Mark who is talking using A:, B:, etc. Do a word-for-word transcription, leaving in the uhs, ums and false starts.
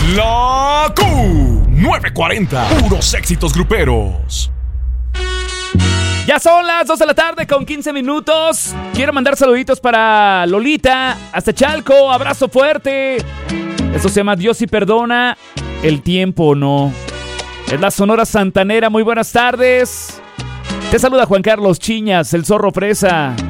A: La Q novecientos cuarenta, puros éxitos gruperos.
B: Ya son las dos de la tarde con quince minutos. Quiero mandar saluditos para Lolita, hasta Chalco, abrazo fuerte. Esto se llama Dios y perdona, el tiempo no. Es la Sonora Santanera, muy buenas tardes. Te saluda Juan Carlos Chiñas, el Zorro Fresa.